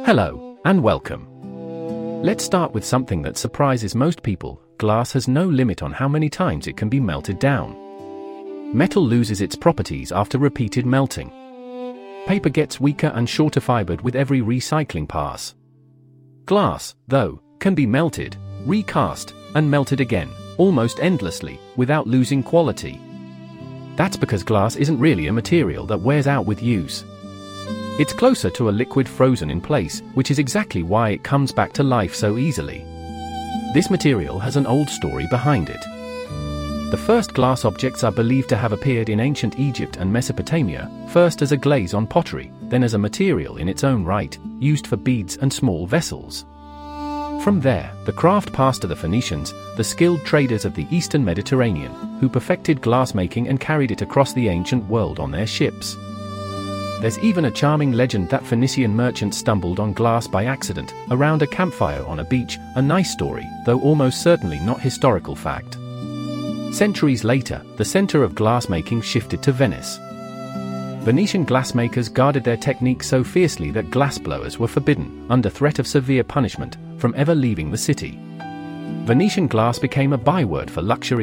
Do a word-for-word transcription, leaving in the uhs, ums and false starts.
Hello, and welcome. Let's start with something that surprises most people. Glass has no limit on how many times it can be melted down. Metal loses its properties after repeated melting. Paper gets weaker and shorter fibered with every recycling pass. Glass, though, can be melted, recast, and melted again, almost endlessly, without losing quality. That's because glass isn't really a material that wears out with use. It's closer to a liquid frozen in place, which is exactly why it comes back to life so easily. This material has an old story behind it. The first glass objects are believed to have appeared in ancient Egypt and Mesopotamia, first as a glaze on pottery, then as a material in its own right, used for beads and small vessels. From there, the craft passed to the Phoenicians, the skilled traders of the Eastern Mediterranean, who perfected glassmaking and carried it across the ancient world on their ships. There's even a charming legend that Phoenician merchants stumbled on glass by accident, around a campfire on a beach, a nice story, though almost certainly not historical fact. Centuries later, the center of glassmaking shifted to Venice. Venetian glassmakers guarded their technique so fiercely that glassblowers were forbidden, under threat of severe punishment, from ever leaving the city. Venetian glass became a byword for luxury